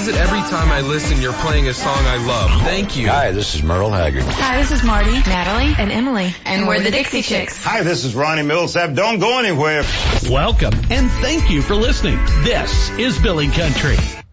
is it every time I listen you're playing a song I love? Thank you. Hi, this is Merle Haggard. Hi, this is Marty, Natalie, and Emily. And we're the Dixie Chicks. Hi, this is Ronnie Millsap. Don't go anywhere. Welcome, and thank you for listening. This is Billy Country.